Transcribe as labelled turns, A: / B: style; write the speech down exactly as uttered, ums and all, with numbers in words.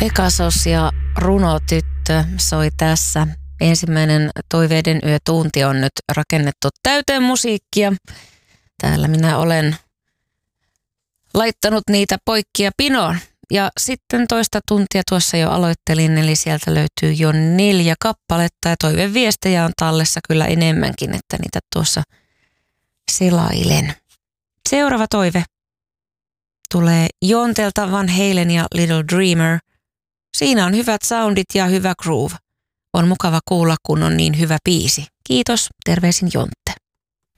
A: Pegasus ja Runotyttö soi tässä. Ensimmäinen Toiveiden yötunti on nyt rakennettu täyteen musiikkia. Täällä minä olen laittanut niitä poikkia pinoon. Ja sitten toista tuntia tuossa jo aloittelin, eli sieltä löytyy jo neljä kappaletta ja toiveviestejä on tallessa kyllä enemmänkin, että niitä tuossa selailen. Seuraava toive tulee Jontelta, Van Halen ja Little Dreamer. Siinä on hyvät soundit ja hyvä groove. On mukava kuulla, kun on niin hyvä biisi. Kiitos, terveisin Jontte.